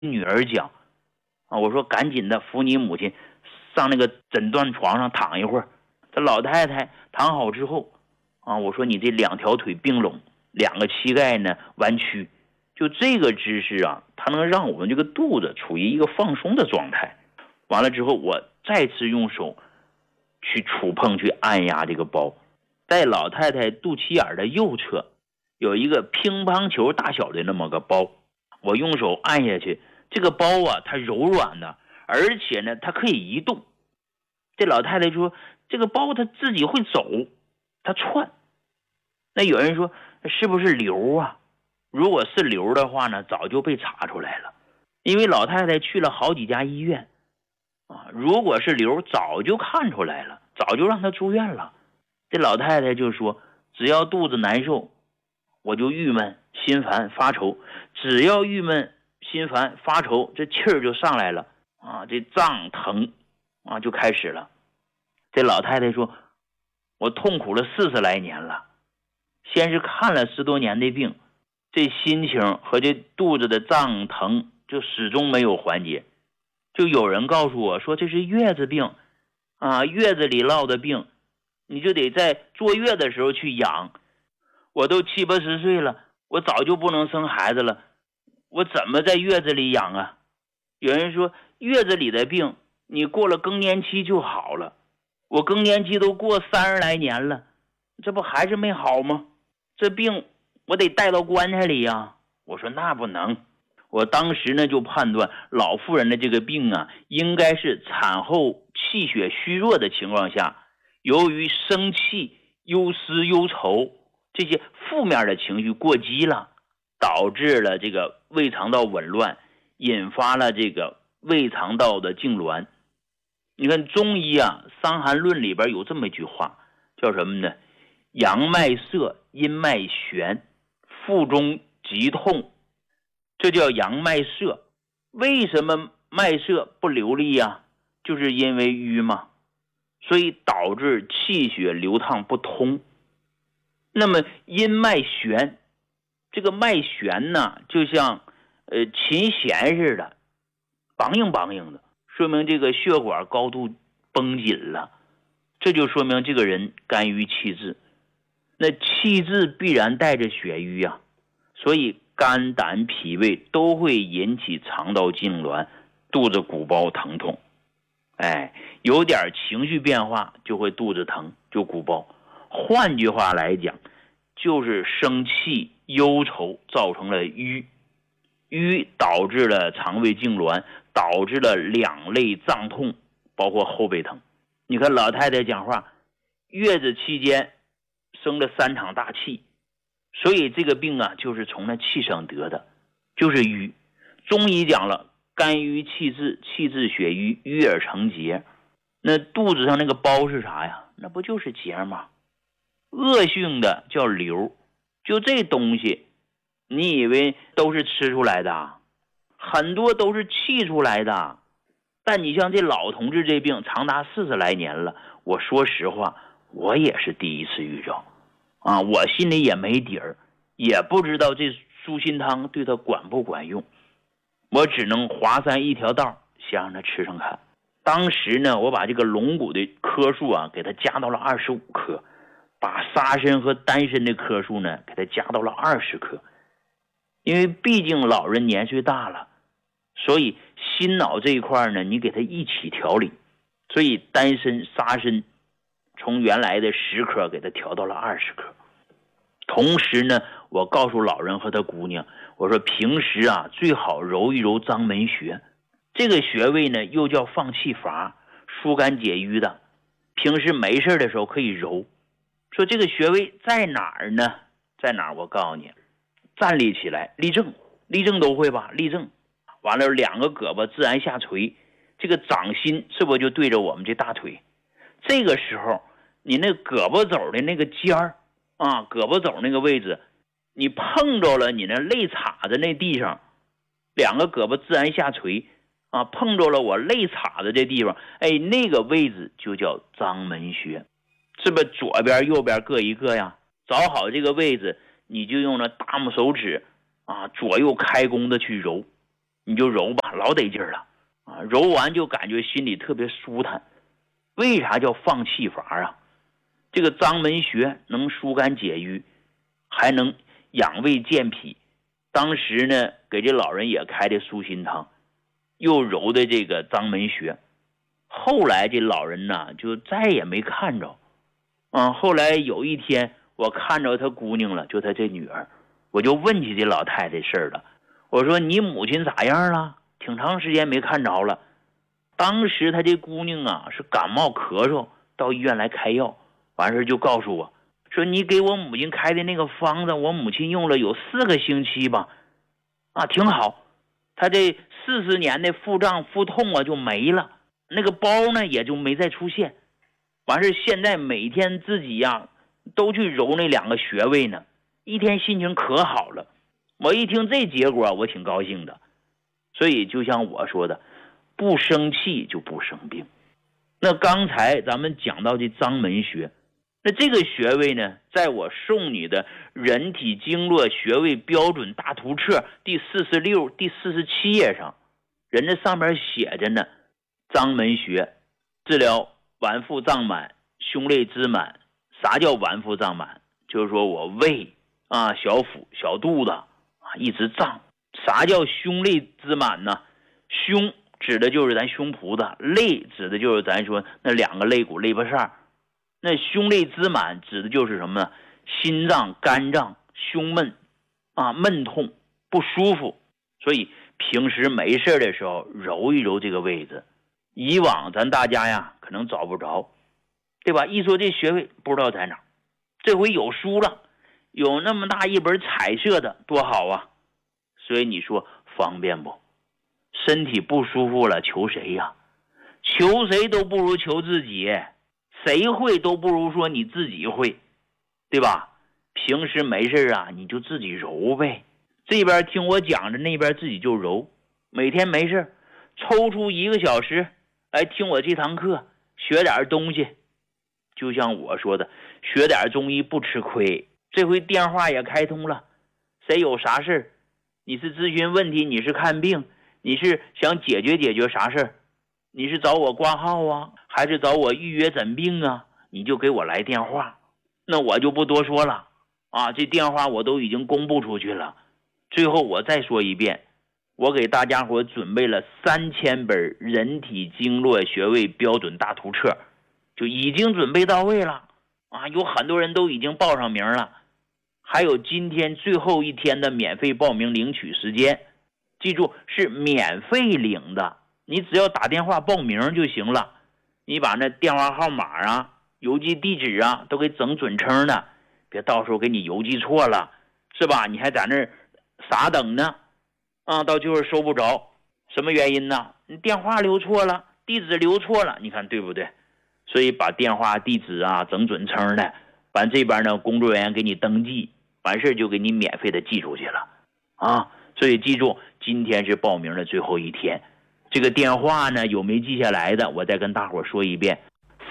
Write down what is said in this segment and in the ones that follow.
女儿讲我说赶紧的扶你母亲上那个诊断床上躺一会儿。这老太太躺好之后我说你这2条腿并拢，2个膝盖呢弯曲，就这个姿势它能让我们这个肚子处于一个放松的状态。完了之后，我再次用手去触碰去按压这个包，在老太太肚脐眼的右侧有一个乒乓球大小的那么个包，我用手按下去，这个包它柔软的，而且呢它可以移动。这老太太说这个包它自己会走，它窜。那有人说是不是瘤啊？如果是瘤的话呢，早就被查出来了，因为老太太去了好几家医院如果是瘤早就看出来了，早就让她住院了。这老太太就说只要肚子难受我就郁闷心烦发愁，只要郁闷心烦发愁，这气儿就上来了这胀疼就开始了。这老太太说我痛苦了40来年了，先是看了10多年的病，这心情和这肚子的胀疼就始终没有缓解。就有人告诉我说这是月子病月子里落的病，你就得在坐月的时候去养。我都70、80岁了，我早就不能生孩子了，我怎么在月子里养啊？有人说月子里的病你过了更年期就好了，我更年期都过30来年了，这不还是没好吗？这病我得带到棺材里呀。我说那不能，我当时呢就判断老妇人的这个病应该是产后气血虚弱的情况下，由于生气、忧思、忧愁这些负面的情绪过激了，导致了这个胃肠道紊乱，引发了这个胃肠道的痉挛。你看中医伤寒论里边有这么一句话，叫什么呢？阳脉涩，阴脉弦，腹中急痛，这叫阳脉涩。为什么脉涩不流利就是因为瘀嘛，所以导致气血流淌不通。那么阴脉弦，这个脉弦就像琴弦似的，梆硬梆硬的，说明这个血管高度绷紧了，这就说明这个人肝郁气滞。那气滞必然带着血瘀所以肝胆脾胃都会引起肠道痉挛，肚子鼓包疼痛。有点情绪变化就会肚子疼，就鼓包。换句话来讲，就是生气忧愁造成了瘀，瘀导致了肠胃痉挛，导致了两肋胀痛，包括后背疼。你看老太太讲话，月子期间生了3场大气，所以这个病就是从那气上得的，就是瘀。中医讲了，肝郁气滞，气滞血瘀，瘀而成结。那肚子上那个包是啥呀？那不就是结吗？恶性的叫瘤。就这东西你以为都是吃出来的？很多都是气出来的。但你像这老同志这病长达40来年了，我说实话我也是第一次遇着我心里也没底儿，也不知道这舒心汤对他管不管用，我只能华山一条道先让他吃上看。当时呢，我把这个龙骨的颗数给它加到了25克，把沙参和丹参的颗数呢给它加到了20克。因为毕竟老人年岁大了，所以心脑这一块呢你给他一起调理，所以丹参沙参从原来的10克给他调到了20克。同时呢，我告诉老人和他姑娘，我说平时最好揉一揉章门穴，这个穴位呢又叫放气阀，疏肝解郁的，平时没事的时候可以揉。说这个穴位在哪儿呢？在哪儿？我告诉你，站立起来，立正，立正都会吧？立正，完了2个胳膊自然下垂，这个掌心是不是就对着我们这大腿？这个时候你那胳膊肘的那个尖儿胳膊肘那个位置，你碰着了你那肋叉子那地上，2个胳膊自然下垂碰着了我肋叉子这地方，那个位置就叫章门穴，是不是左边右边各一个呀？找好这个位置，你就用那大拇手指左右开弓的去揉， 你就揉吧，老得劲儿了啊！揉完就感觉心里特别舒坦。为啥叫放气法啊？这个脏门穴能疏肝解郁，还能养胃健脾。当时呢，给这老人也开的舒心汤，又揉的这个脏门穴。后来这老人呢，就再也没看着。后来有一天，我看着他姑娘了，就他这女儿，我就问起这老太太事儿了。我说你母亲咋样了？挺长时间没看着了。当时他这姑娘啊是感冒咳嗽，到医院来开药，完事就告诉我说你给我母亲开的那个方子，我母亲用了有4个星期吧，挺好。她这40年的腹胀腹痛就没了，那个包呢也就没再出现。完事现在每天自己都去揉那2个穴位呢，一天心情可好了。我一听这结果，我挺高兴的。所以就像我说的，不生气就不生病。那刚才咱们讲到这脏门穴，那这个穴位呢，在我送你的人体经络穴位标准大图册第46、第47页上，人家上面写着呢，脏门穴治疗脘腹胀满、胸肋支满。啥叫脘腹胀满？就是说我胃小腹、小肚子一直胀。啥叫胸肋支满呢？胸指的就是咱胸脯子，肋指的就是咱说那2个肋骨肋巴扇。那胸肋支满指的就是什么呢？心脏、肝脏、胸闷闷痛不舒服。所以平时没事的时候揉一揉这个位置。以往咱大家可能找不着，对吧？一说这穴位不知道在哪，这回有书了，有那么大一本彩色的，多好啊！所以你说方便不？身体不舒服了求谁呀？求谁都不如求自己，谁会都不如说你自己会，对吧？平时没事你就自己揉呗，这边听我讲着，那边自己就揉。每天没事抽出1个小时来听我这堂课，学点东西。就像我说的，学点中医不吃亏。这回电话也开通了，谁有啥事，你是咨询问题，你是看病，你是想解决啥事，你是找我挂号还是找我预约诊病你就给我来电话。那我就不多说了这电话我都已经公布出去了。最后我再说一遍，我给大家伙准备了3000本人体经络穴位标准大图册，就已经准备到位了有很多人都已经报上名了。还有今天最后一天的免费报名领取时间，记住是免费领的，你只要打电话报名就行了。你把那电话号码邮寄地址都给整准称的，别到时候给你邮寄错了，是吧？你还在那儿傻等呢到最后收不着。什么原因呢？你电话留错了，地址留错了，你看对不对？所以把电话地址整准称的，完这边呢工作人员给你登记，完事就给你免费的寄出去了所以记住，今天是报名的最后一天。这个电话呢有没记下来的，我再跟大伙说一遍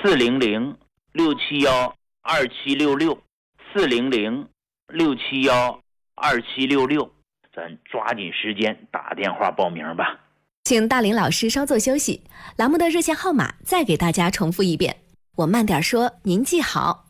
，400-671-2766，400-671-2766，咱抓紧时间打电话报名吧。 请大林老师稍作休息，栏目的热线号码再给大家重复一遍，我慢点说，您记好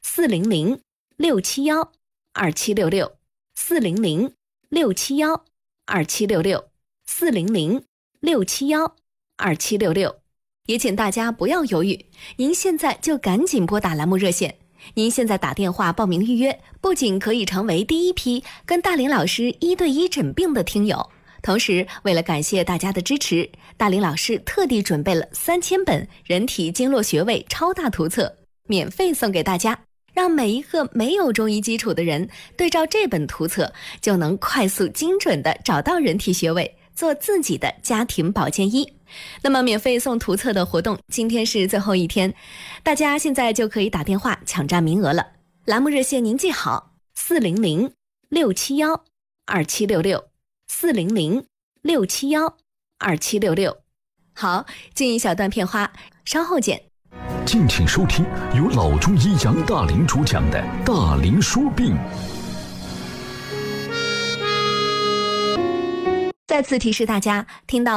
，400-671-2766，400-671-2766，400-671-2766。也请大家不要犹豫，您现在就赶紧拨打栏目热线。您现在打电话报名预约，不仅可以成为第一批跟大林老师1对1诊病的听友，同时为了感谢大家的支持，大林老师特地准备了3000本人体经络穴位超大图册，免费送给大家，让每一个没有中医基础的人对照这本图册，就能快速精准地找到人体穴位，做自己的家庭保健医。那么免费送图册的活动今天是最后一天，大家现在就可以打电话抢占名额了。栏目热线您记好，400-671-2766，400-671-2766。好，进一小段片花，稍后见。 敬请收听由老中医杨大林主讲的《大林说病》。 在再次提示大家，听到